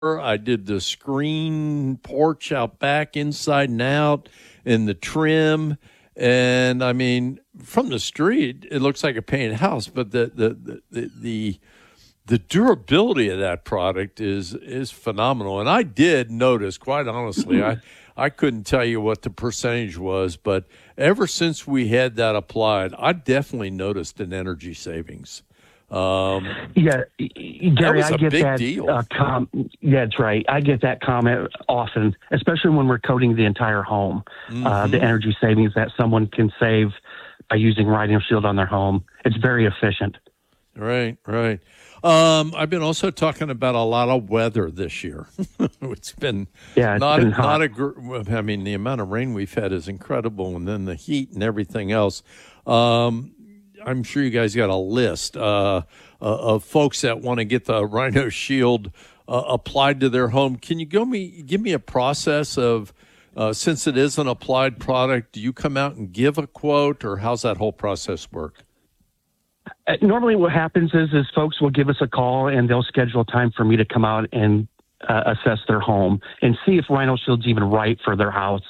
I did the screen porch out back, inside and out, and the trim. And I mean, from the street, it looks like a painted house, but the durability of that product is phenomenal. And I did notice, quite honestly, I couldn't tell you what the percentage was, but ever since we had that applied, I definitely noticed an energy savings. Yeah, Gary, that was I get big that. Deal. Yeah, that's right. I get that comment often, especially when we're coating the entire home. The energy savings that someone can save by using Rhino Shield on their home. It's very efficient. Right. I've been also talking about a lot of weather this year. It's been hot. I mean, the amount of rain we've had is incredible, and then the heat and everything else. I'm sure you guys got a list of folks that want to get the Rhino Shield applied to their home. Can you give me a process of, since it is an applied product, do you come out and give a quote, or how's that whole process work? Normally what happens is folks will give us a call and they'll schedule time for me to come out and assess their home and see if Rhino Shield's even right for their house.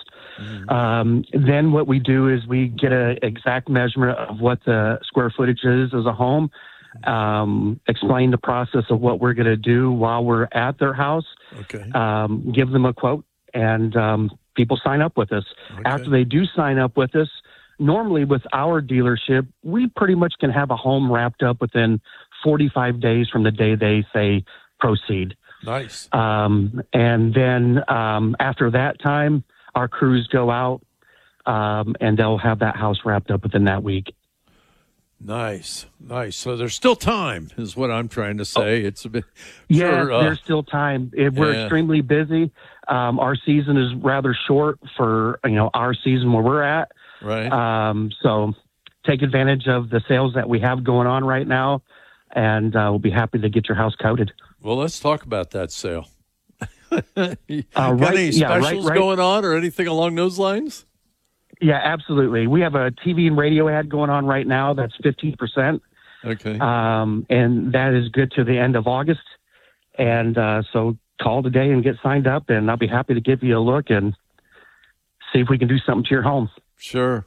Then what we do is we get an exact measurement of what the square footage is as a home, explain the process of what we're going to do while we're at their house, give them a quote, and people sign up with us. Okay. After they do sign up with us, normally with our dealership, we pretty much can have a home wrapped up within 45 days from the day they say proceed. Nice. And then after that time, our crews go out and they'll have that house wrapped up within that week. Nice. So there's still time, is what I'm trying to say. It's a bit. Yeah, there's still time. We're extremely busy. Our season is rather short for our season where we're at. Right. So take advantage of the sales that we have going on right now, and we'll be happy to get your house coated. Well, let's talk about that sale. Got any specials going on or anything along those lines? Yeah, absolutely. We have a TV and radio ad going on right now that's 15%. Okay. And that is good to the end of August. And so call today and get signed up, and I'll be happy to give you a look and see if we can do something to your home. Sure.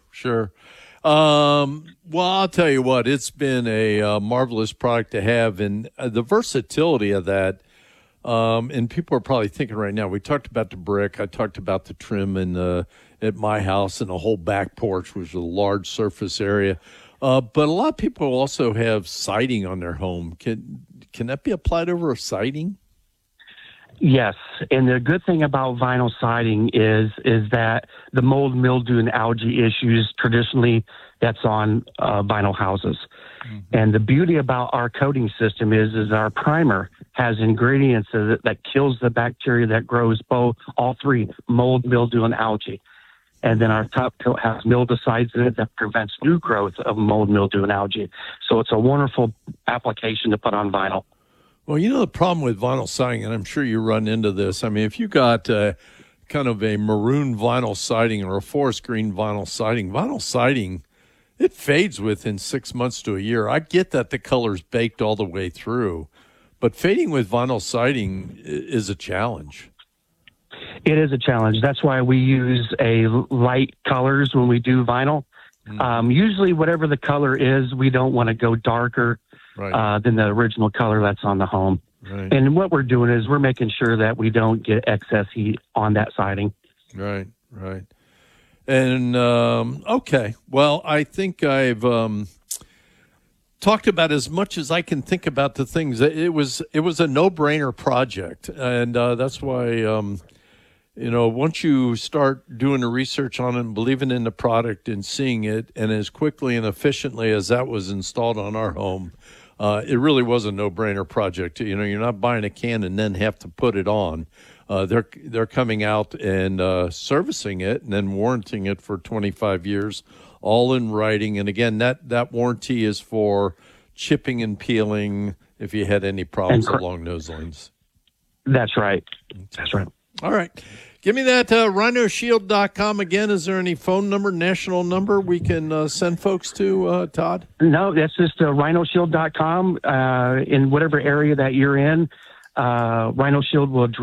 Well, I'll tell you what, it's been a marvelous product to have, and the versatility of that. And people are probably thinking right now, we talked about the brick, I talked about the trim at my house and a whole back porch, which is a large surface area. But a lot of people also have siding on their home. Can that be applied over a siding? Yes, and the good thing about vinyl siding is that the mold, mildew, and algae issues traditionally that's on vinyl houses. Mm-hmm. And the beauty about our coating system is our primer has ingredients that kills the bacteria that grows all three, mold, mildew, and algae. And then our top coat has mildewcides in it that prevents new growth of mold, mildew, and algae. So it's a wonderful application to put on vinyl. Well, the problem with vinyl siding, and I'm sure you run into this. I mean, if you got kind of a maroon vinyl siding or a forest green vinyl siding, it fades within 6 months to a year. I get that the color's baked all the way through, but fading with vinyl siding is a challenge. It is a challenge. That's why we use light colors when we do vinyl. Usually whatever the color is, we don't want to go darker than the original color that's on the home. Right. And what we're doing is we're making sure that we don't get excess heat on that siding. Right. And, okay. Well, I think I've talked about as much as I can think about the things. It was a no-brainer project. And that's why, once you start doing the research on it and believing in the product and seeing it, and as quickly and efficiently as that was installed on our home, it really was a no-brainer project. You're not buying a can and then have to put it on. They're coming out and servicing it and then warranting it for 25 years, all in writing. And again, that warranty is for chipping and peeling if you had any problems along those lines. That's right. That's right. All right. Give me that rhinoshield.com again. Is there any phone number, national number we can send folks to, Todd? No, that's just rhinoshield.com in whatever area that you're in. Rhino Shield will